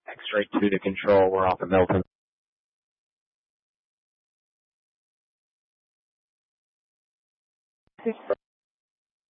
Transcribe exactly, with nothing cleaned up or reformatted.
X-ray two to control, we're off of Milton. Six